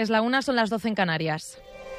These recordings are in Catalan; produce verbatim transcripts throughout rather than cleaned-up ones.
Es la una, son las doce en Canarias.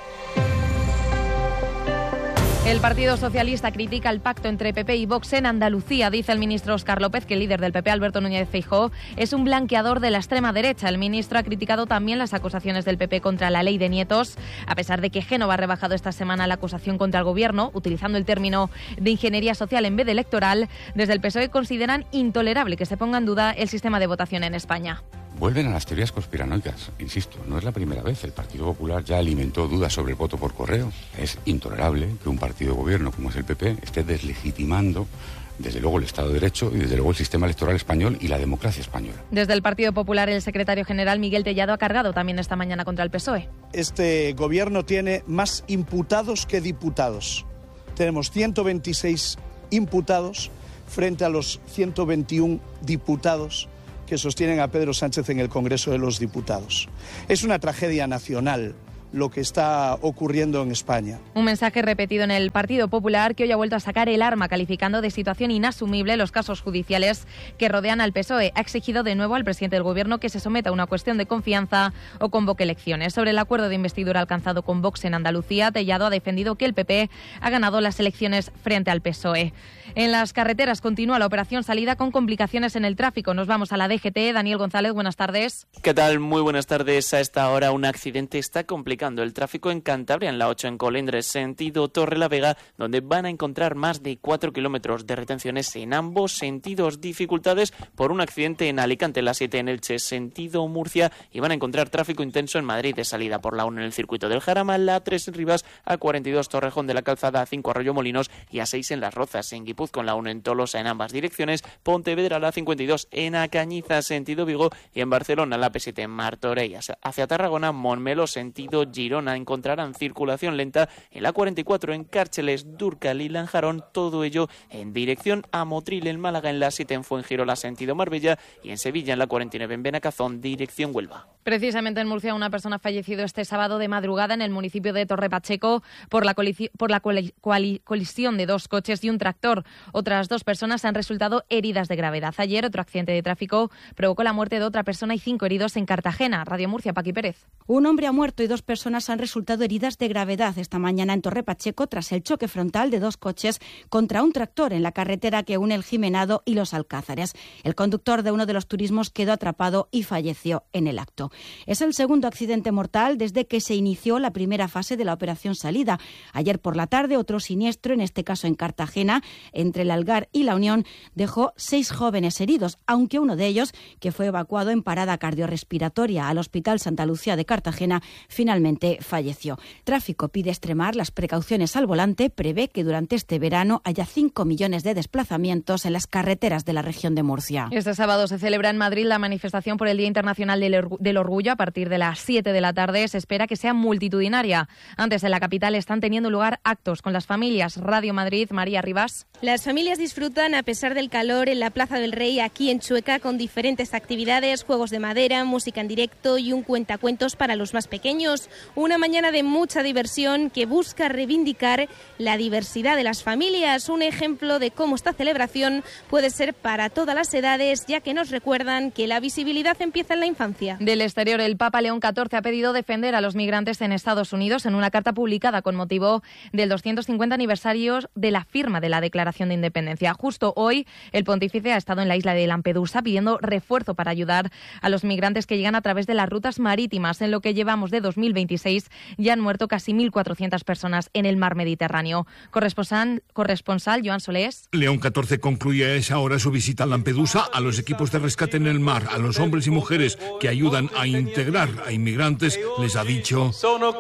El Partido Socialista critica el pacto entre P P y Vox en Andalucía. Dice el ministro Óscar López que el líder del P P, Alberto Núñez Feijóo, es un blanqueador de la extrema derecha. El ministro ha criticado también las acusaciones del P P contra la ley de nietos, a pesar de que Génova ha rebajado esta semana la acusación contra el Gobierno, utilizando el término de ingeniería social en vez de electoral. Desde el P S O E consideran intolerable que se ponga en duda el sistema de votación en España. Vuelven a las teorías conspiranoicas. Insisto, no es la primera vez. El Partido Popular ya alimentó dudas sobre el voto por correo. Es intolerable que un partido de gobierno como es el P P esté deslegitimando desde luego el Estado de Derecho y desde luego el sistema electoral español y la democracia española. Desde el Partido Popular, el secretario general Miguel Tellado ha cargado también esta mañana contra el P S O E. Este gobierno tiene más imputados que diputados. Tenemos ciento veintiséis imputados frente a los ciento veintiuno diputados que sostienen a Pedro Sánchez en el Congreso de los Diputados. Es una tragedia nacional lo que está ocurriendo en España. Un mensaje repetido en el Partido Popular, que hoy ha vuelto a sacar el arma, calificando de situación inasumible los casos judiciales que rodean al P S O E. Ha exigido de nuevo al presidente del Gobierno que se someta a una cuestión de confianza o convoque elecciones. Sobre el acuerdo de investidura alcanzado con Vox en Andalucía, Tellado ha defendido que el P P ha ganado las elecciones frente al P S O E. En las carreteras continúa la operación salida con complicaciones en el tráfico. Nos vamos a la D G T. Daniel González, buenas tardes. ¿Qué tal? Muy buenas tardes. A esta hora un accidente está complicando el tráfico en Cantabria, en la ocho en Colindres, sentido Torrelavega, donde van a encontrar más de cuatro kilómetros de retenciones en ambos sentidos. Dificultades por un accidente en Alicante, la siete en Elche, sentido Murcia, y van a encontrar tráfico intenso en Madrid, de salida por la uno en el circuito del Jarama, la tres en Rivas, a cuarenta y dos Torrejón de la Calzada, a cinco Arroyomolinos y a seis en Las Rozas, en Guipúzcoa, con la uno en Tolosa en ambas direcciones, Pontevedra la cincuenta y dos en Acañiza, sentido Vigo, y en Barcelona la P siete en Martorell hacia Tarragona, Montmeló, sentido Girona, encontrarán circulación lenta en la cuarenta y cuatro en Cárceles, Dúrcal y Lanjarón, todo ello en dirección a Motril, en Málaga, en la siete en Fuengirola, sentido Marbella, y en Sevilla en la cuarenta y nueve en Benacazón, dirección Huelva. Precisamente en Murcia, una persona ha fallecido este sábado de madrugada en el municipio de Torre Pacheco por la, colisi- por la coli- coli- colisión de dos coches y un tractor. Otras dos personas han resultado heridas de gravedad. Ayer, otro accidente de tráfico provocó la muerte de otra persona y cinco heridos en Cartagena. Radio Murcia, Paqui Pérez. Un hombre ha muerto y dos personas han resultado heridas de gravedad esta mañana en Torre Pacheco tras el choque frontal de dos coches contra un tractor en la carretera que une el Jimenado y los Alcázares. El conductor de uno de los turismos quedó atrapado y falleció en el acto. Es el segundo accidente mortal desde que se inició la primera fase de la operación salida. Ayer por la tarde, otro siniestro, en este caso en Cartagena, entre el Algar y la Unión, dejó seis jóvenes heridos, aunque uno de ellos, que fue evacuado en parada cardiorrespiratoria al Hospital Santa Lucía de Cartagena, finalmente falleció. Tráfico pide extremar las precauciones al volante, prevé que durante este verano haya cinco millones de desplazamientos en las carreteras de la región de Murcia. Este sábado se celebra en Madrid la manifestación por el Día Internacional del, Orgu- del Orgullo. A partir de las siete de la tarde se espera que sea multitudinaria. Antes, en la capital están teniendo lugar actos con las familias. Radio Madrid, María Rivas. Las familias disfrutan, a pesar del calor, en la Plaza del Rey, aquí en Chueca, con diferentes actividades, juegos de madera, música en directo y un cuentacuentos para los más pequeños. Una mañana de mucha diversión que busca reivindicar la diversidad de las familias. Un ejemplo de cómo esta celebración puede ser para todas las edades, ya que nos recuerdan que la visibilidad empieza en la infancia. Del exterior, el Papa León catorce ha pedido defender a los migrantes en Estados Unidos en una carta publicada con motivo del doscientos cincuenta aniversario de la firma de la Declaración de Independencia. Justo hoy, el pontífice ha estado en la isla de Lampedusa pidiendo refuerzo para ayudar a los migrantes que llegan a través de las rutas marítimas. En lo que llevamos de dos mil veintiséis, ya han muerto casi mil cuatrocientas personas en el mar Mediterráneo. Corresponsal, corresponsal Joan Solés. León catorce concluye a esa hora su visita a Lampedusa, a los equipos de rescate en el mar, a los hombres y mujeres que ayudan a integrar a inmigrantes. Les ha dicho: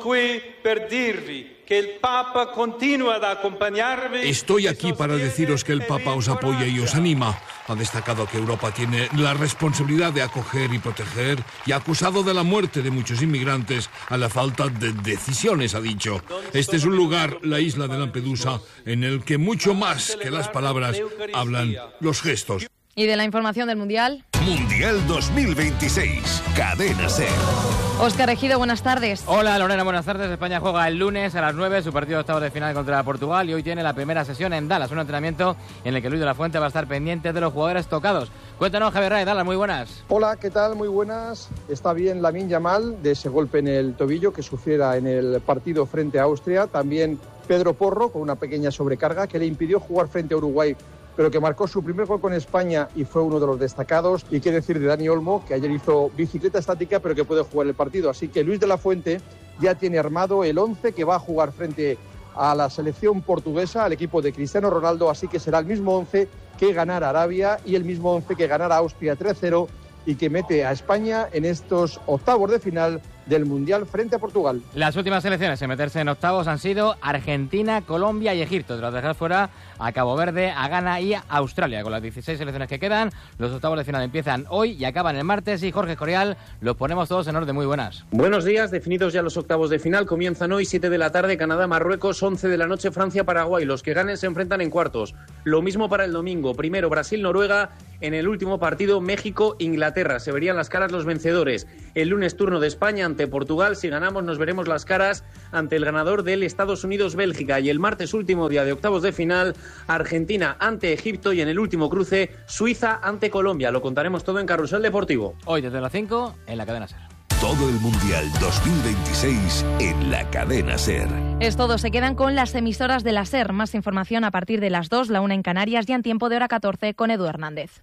estoy aquí para deciros que el Papa os apoya y os anima. Ha destacado que Europa tiene la responsabilidad de acoger y proteger y ha acusado de la muerte de muchos inmigrantes a la falta de decisiones, ha dicho. Este es un lugar, la isla de Lampedusa, en el que mucho más que las palabras hablan los gestos. Y de la información del Mundial. Mundial dos mil veintiséis, Cadena SER. Óscar Ejido, buenas tardes. Hola Lorena, buenas tardes. España juega el lunes a las nueve su partido de octavos de final contra Portugal y hoy tiene la primera sesión en Dallas, un entrenamiento en el que Luis de la Fuente va a estar pendiente de los jugadores tocados. Cuéntanos, Javier Raez, Dallas, muy buenas. Hola, ¿qué tal? Muy buenas. Está bien Lamine Yamal de ese golpe en el tobillo que sufriera en el partido frente a Austria. También Pedro Porro con una pequeña sobrecarga que le impidió jugar frente a Uruguay, pero que marcó su primer gol con España y fue uno de los destacados. Y qué decir de Dani Olmo, que ayer hizo bicicleta estática, pero que puede jugar el partido. Así que Luis de la Fuente ya tiene armado el once que va a jugar frente a la selección portuguesa, al equipo de Cristiano Ronaldo, así que será el mismo once que ganara Arabia y el mismo once que ganara Austria tres cero y que mete a España en estos octavos de final del Mundial frente a Portugal. Las últimas selecciones en meterse en octavos han sido Argentina, Colombia y Egipto. De los dejar fuera a Cabo Verde, a Ghana y a Australia. Con las dieciséis selecciones que quedan, los octavos de final empiezan hoy y acaban el martes. Y Jorge Escorial, los ponemos todos en orden. Muy buenas. Buenos días, definidos ya los octavos de final. Comienzan hoy siete de la tarde, Canadá, Marruecos, once de la noche, Francia, Paraguay. Los que ganen se enfrentan en cuartos. Lo mismo para el domingo. Primero Brasil, Noruega. En el último partido, México, Inglaterra. Se verían las caras los vencedores. El lunes turno de España ante Portugal. Si ganamos nos veremos las caras ante el ganador del Estados Unidos-Bélgica. Y el martes último día de octavos de final, Argentina ante Egipto. Y en el último cruce, Suiza ante Colombia. Lo contaremos todo en Carrusel Deportivo. Hoy desde las cinco en la Cadena SER. Todo el Mundial dos mil veintiséis en la Cadena SER. Es todo, se quedan con las emisoras de la SER. Más información a partir de las dos, la una en Canarias y en tiempo de hora catorce con Edu Hernández.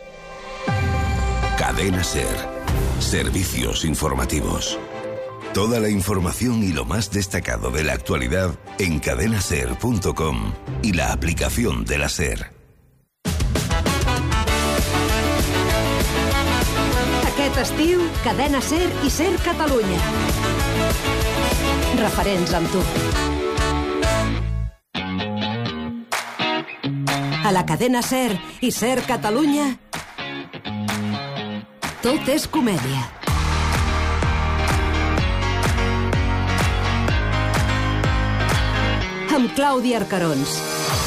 Cadena SER. Servicios informativos. Toda la información y lo más destacado de la actualidad en cadena ser punto com y la aplicación de la SER. Aquest estiu, Cadena SER i SER Catalunya. Referents amb tu. A la Cadena SER i SER Catalunya, tot és comèdia. Amb Clàudia Arcarons.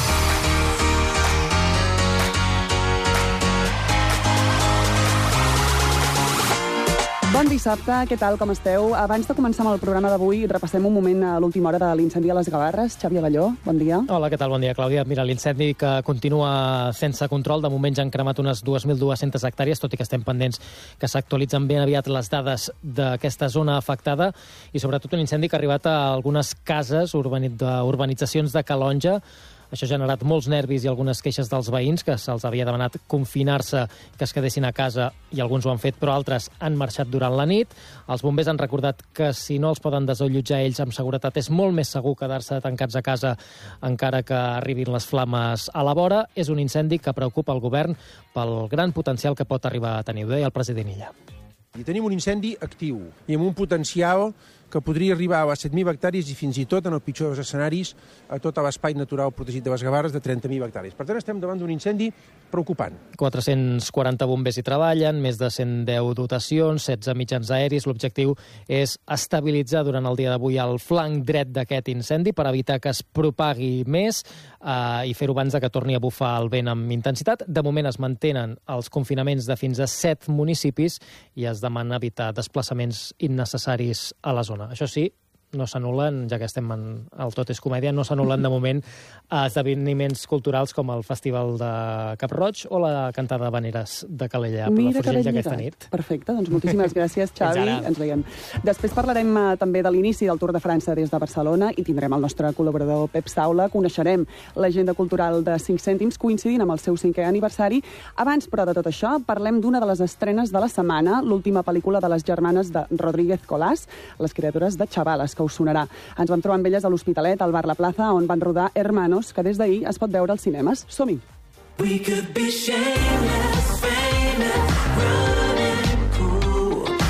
Bon dissabte, què tal, com esteu? Abans de començar amb el programa d'avui, repassem un moment a l'última hora de l'incendi a les Gavarres. Xavi Abelló, bon dia. Hola, què tal? Bon dia, Clàudia. Mira, l'incendi que continua sense control. De moment ja han cremat unes dues mil dues-centes hectàrees, tot i que estem pendents que s'actualitzen ben aviat les dades d'aquesta zona afectada i sobretot un incendi que ha arribat a algunes cases, urbanitzacions de Calonja. Això ha generat molts nervis i algunes queixes dels veïns, que se'ls havia demanat confinar-se, que es quedessin a casa, i alguns ho han fet, però altres han marxat durant la nit. Els bombers han recordat que si no els poden desallotjar ells amb seguretat, és molt més segur quedar-se tancats a casa encara que arribin les flames a la vora. És un incendi que preocupa el govern pel gran potencial que pot arribar a tenir. Ho deia el president Illa. I tenim un incendi actiu i amb un potencial que podria arribar a set mil hectàrees i fins i tot, en el pitjor dels escenaris, a tot l'espai natural protegit de les Gavarres de trenta mil hectàrees. Per tant, estem davant d'un incendi preocupant. quatre-cents quaranta bombers hi treballen, més de cent deu dotacions, setze mitjans aeris. L'objectiu és estabilitzar durant el dia d'avui el flanc dret d'aquest incendi per evitar que es propagui més eh, i fer-ho abans de que torni a bufar el vent amb intensitat. De moment es mantenen els confinaments de fins a set municipis i es demana evitar desplaçaments innecessaris a la zona. Això sí, no s'anul·len, ja que estem en el Tot és Comèdia, no s'anul·len de moment esdeveniments culturals com el Festival de Cap-roig o la cantada de Veneres de Calella per la Forgell aquesta nit. Perfecte, doncs moltíssimes gràcies, Xavi. Ens veiem. Després parlarem uh, també de l'inici del Tour de França des de Barcelona i tindrem el nostre col·laborador Pep Saula. Coneixerem l'agenda cultural de cinc cèntims coincidint amb el seu cinquè aniversari. Abans, però, de tot això, parlem d'una de les estrenes de la setmana, l'última pel·lícula de les germanes de Rodríguez Colás, les criatures de Chavalas, que us sonarà. Ens vam trobar amb elles a l'Hospitalet, al Bar La Plaza, on van rodar Hermanos, que des d'ahir es pot veure als cinemes. Som-hi! We could be shameless, famous, running cool, with those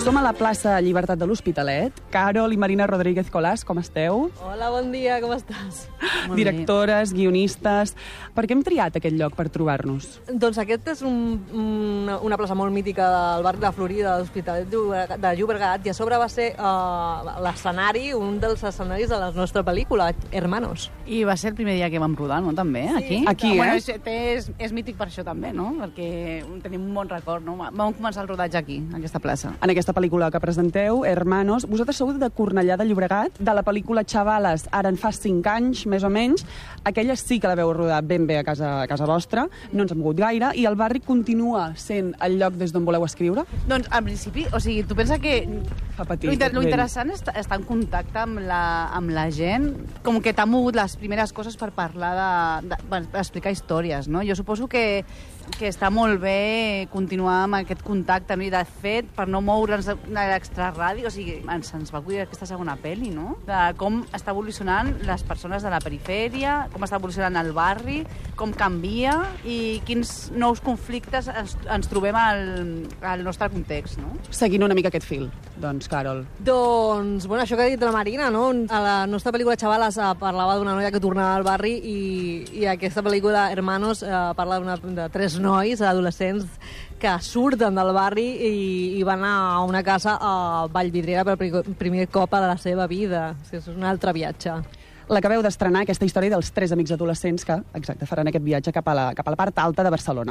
Som a la plaça Llibertat de l'Hospitalet. Carol i Marina Rodríguez Colàs, com esteu? Hola, bon dia, com estàs? Directores, guionistes... Per què hem triat aquest lloc per trobar-nos? Doncs aquest és un, una, una plaça molt mítica del barri de la Florida, de l'Hospitalet de Llobregat, i a sobre va ser uh, l'escenari, un dels escenaris de la nostra pel·lícula, Hermanos. I va ser el primer dia que vam rodar, no?, també, Sí. aquí? Aquí, bueno, eh? És, és, és mític per això també, no?, perquè tenim un bon record, no? Vam començar el rodatge aquí, en aquesta plaça. En aquesta pel·lícula que presenteu, Hermanos, vosaltres sou de Cornellà de Llobregat, de la pel·lícula Xavales, ara en fa cinc anys, més o menys. Aquella sí que la veu rodar ben bé a casa, a casa vostra, no ens ha mogut gaire, i el barri continua sent el lloc des d'on voleu escriure? Doncs, en principi, o sigui, tu pensa que Fa patir, lo, inter lo ben. interessant és estar en contacte amb la, amb la gent, com que t'ha mogut les primeres coses per parlar de, de, per explicar històries, no? Jo suposo que que està molt bé continuar amb aquest contacte, no? I de fet, per no moure'ns de l'extraradi, o sigui, ens, ens va acudir aquesta segona pel·li, no? De com està evolucionant les persones de la perifèria, com està evolucionant el barri, com canvia i quins nous conflictes ens, ens trobem al, al nostre context, no? Seguint una mica aquest fil, doncs, Carol. Doncs, bueno, això que ha dit la Marina, no? A la nostra pel·lícula Xavales eh, parlava d'una noia que tornava al barri i, i aquesta pel·lícula Hermanos eh, parla una, de tres nois, adolescents, que surten del barri i, i van a una casa a Vallvidrera per primer cop a la seva vida. O sigui, és un altre viatge. L'acabeu d'estrenar, aquesta història dels tres amics adolescents que, exacte, faran aquest viatge cap a la, cap a la part alta de Barcelona.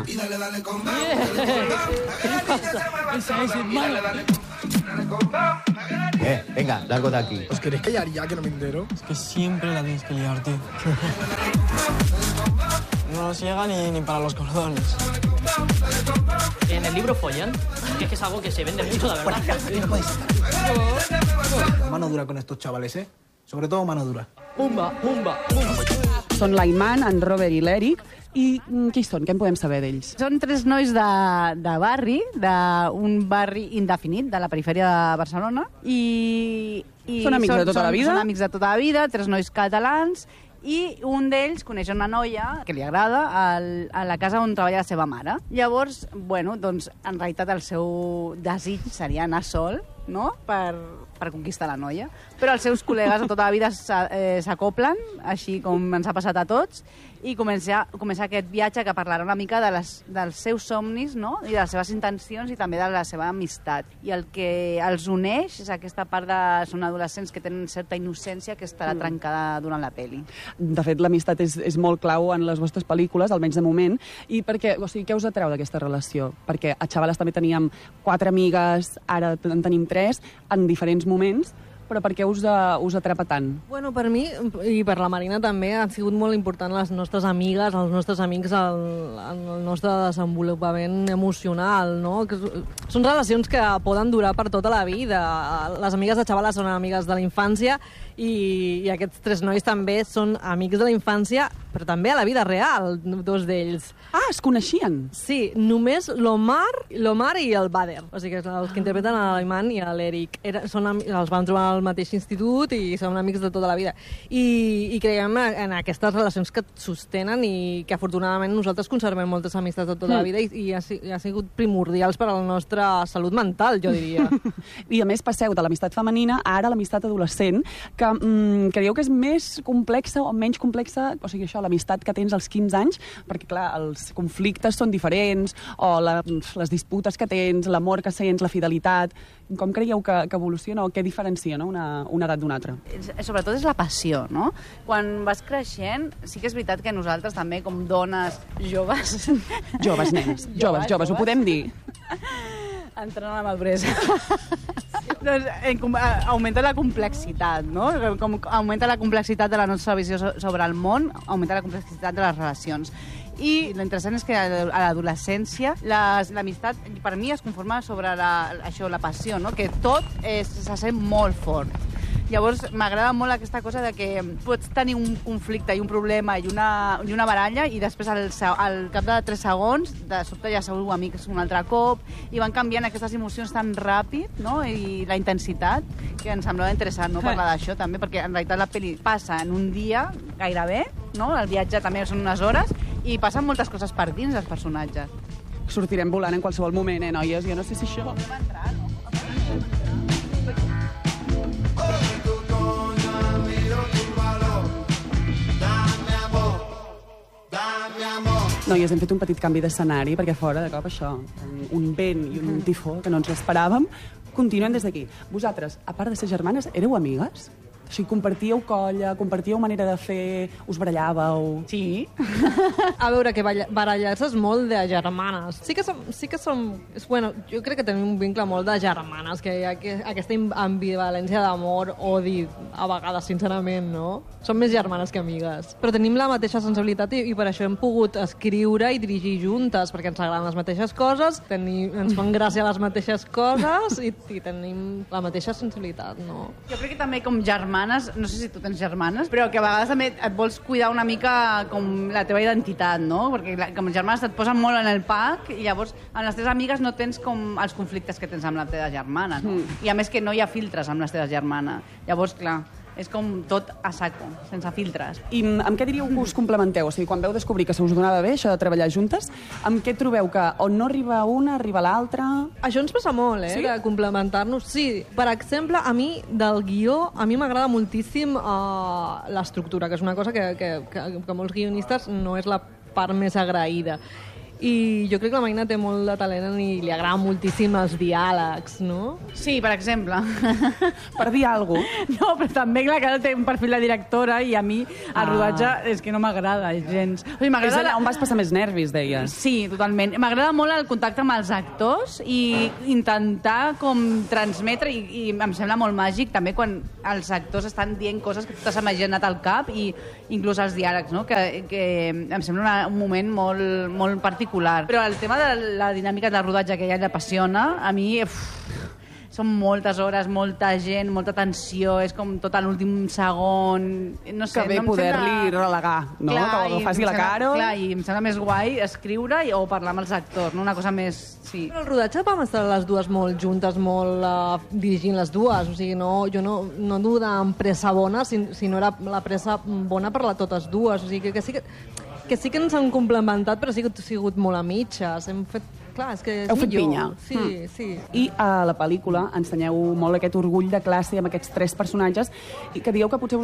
Eh, venga, largo de aquí. ¿Os queréis callar ya, que no me entero? Es que siempre la tienes que liar, tío. No nos llega ni, ni para los cordones. En el libro follan, que es que es algo que se vende mucho, de verdad. No puedes. Mano dura con estos chavales, ¿eh? Sobre todo mano dura. Pumba, pumba, pumba. Són l'Aiman, en Robert i l'Eric. I mm, qui són? Què en podem saber d'ells? Són tres nois de, de barri, d'un barri indefinit, de la perifèria de Barcelona, i... i Són amics són, de tota són, la vida? Són amics de tota la vida, tres nois catalans, i un d'ells coneix una noia que li agrada al, a la casa on treballa la seva mare. Llavors, bueno, doncs, en realitat el seu desig seria anar sol, no?, per, per conquistar la noia. Però els seus col·legues de tota la vida s'acoplen, així com ens ha passat a tots, i comença, comença aquest viatge que parlarà una mica de les, dels seus somnis, no?, i de les seves intencions i també de la seva amistat. I el que els uneix és aquesta part de... Són adolescents que tenen certa innocència que estarà trencada durant la pel·li. De fet, l'amistat és, és molt clau en les vostres pel·lícules, almenys de moment. I perquè, o sigui, què us atreu d'aquesta relació? Perquè a Xavales també teníem quatre amigues, ara en tenim tres, en diferents moments, però per què us, uh, us atrapa tant? Bueno, per mi, i per la Marina també, han sigut molt important les nostres amigues, els nostres amics en el nostre desenvolupament emocional, no? Que són relacions que poden durar per tota la vida. Les amigues de Xavales són amigues de la infància i, i aquests tres nois també són amics de la infància, però també a la vida real, dos d'ells. Ah, es coneixien? Sí, només l'Omar l'Omar i el Bader, o sigui, els que interpreten l'Aiman i l'Eric. Són, els van trobar al mateix institut i són amics de tota la vida. I, i creiem en aquestes relacions que et sostenen i que afortunadament nosaltres conservem moltes amistats de tota mm. la vida i, i, ha, i ha sigut primordials per a la nostra salut mental, jo diria. I a més passeu de l'amistat femenina a ara l'amistat adolescent, que mm, creieu que és més complexa o menys complexa, o sigui, això, l'amistat que tens als quinze anys, perquè, clar, els conflictes són diferents, o la, les disputes que tens, l'amor que sents, la fidelitat... Com creieu que, que evoluciona o què diferencia, no?, una, una edat d'una altra? Sobretot és la passió, no? Quan vas creixent, sí que és veritat que nosaltres també, com dones joves... Joves, nenes. Joves, joves, ho podem dir. Entrant a la maduresa. Doncs, eh, augmenta la complexitat, no? Com augmenta la complexitat de la nostra visió sobre el món, augmenta la complexitat de les relacions. I l'interessant és que a l'adolescència l'amistat per mi es conforma sobre la, això, la passió, no? Que tot és, se sent molt fort. Llavors m'agrada molt aquesta cosa de que pots tenir un conflicte i un problema i una, i una baralla i després al, al cap de tres segons de sobte ja sou amics un altre cop i van canviant aquestes emocions tan ràpid, no? I la intensitat, que em semblava interessant, no?, parlar d'això també, perquè en realitat la pel·li passa en un dia gairebé, no? El viatge també són unes hores i passen moltes coses per dins dels personatges. Sortirem volant en qualsevol moment, eh, noies? Jo no sé si això... Podem entrar, no? Noies, hem fet un petit canvi d'escenari, perquè fora, de cop, això, un vent i un tifó que no ens l'esperàvem. Continuem des d'aquí. Vosaltres, a part de ser germanes, éreu amigues? O sigui, compartíeu colla, compartíeu manera de fer, us barallàveu... Sí. A veure, que barallar-se és molt de germanes. Sí que som... Sí que som és, bueno, jo crec que tenim un vincle molt de germanes, que hi ha que, aquesta ambivalència d'amor, odi, a vegades, sincerament, no? Som més germanes que amigues. Però tenim la mateixa sensibilitat i, i per això hem pogut escriure i dirigir juntes, perquè ens agraden les mateixes coses, tenim, ens fan gràcia les mateixes coses i, i tenim la mateixa sensibilitat, no? Jo crec que també com germanes, no sé si tu tens germanes, però que a vegades també et vols cuidar una mica com la teva identitat, no? Perquè la, com germanes et posen molt en el pack i llavors amb les teves amigues no tens com els conflictes que tens amb la teva germana, no? Mm. I a més que no hi ha filtres amb les teves germanes. Llavors, clar, és com tot a saco, sense filtres. I amb què diríeu que us complementeu? O sigui, quan vau descobrir que se us donava bé això de treballar juntes, amb què trobeu que on no arriba una, arriba l'altra? Això ens passa molt, eh, sí? De complementar-nos. Sí, per exemple, a mi, del guió, a mi m'agrada moltíssim uh, l'estructura, que és una cosa que, que, que, que molts guionistes no és la part més agraïda. I jo crec que la Marina té molt de talent i li agrada moltíssim els diàlegs, no? Sí, per exemple. Per dir alguna cosa. No, però també, clar, que ara té un perfil de directora i a mi el ah. rodatge és que no m'agrada gens. O sigui, és allà on vas passar més nervis, deies. Sí, totalment. M'agrada molt el contacte amb els actors i intentar com transmetre, i, i em sembla molt màgic també quan els actors estan dient coses que tu t'has imaginat al cap i inclús els diàlegs, no? Que, que em sembla una, un moment molt, molt particular. Però el tema de la dinàmica de rodatge que ja l'apassiona, a mi uf, són moltes hores, molta gent, molta tensió, és com tot a l'últim segon... No sé, que bé no poder-li sembla... relegar, no? Clar, que faci la cara. Clar, i em sembla més guai escriure i, o parlar amb els actors, no? Una cosa més... Sí. Però el rodatge vam estar les dues molt juntes, molt uh, dirigint les dues, o sigui, no, jo no, no dudo d'empresa bona, sinó era la pressa bona per la totes dues, o sigui, que, que sí que... que sí que ens han complementat, però ha sigut, sigut molt a mitges. Hem fet... Clar, és que és Heu fet millor. pinya. Sí, mm. sí. I a la pel·lícula ensenyeu molt aquest orgull de classe amb aquests tres personatges i que dieu que potser us